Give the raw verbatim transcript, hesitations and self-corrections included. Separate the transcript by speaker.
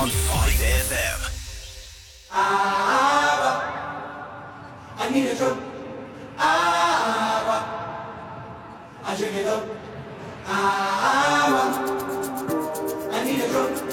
Speaker 1: on five F M.
Speaker 2: Ah, I need a drum. Ah, I drink it up. Ah, I need a drum.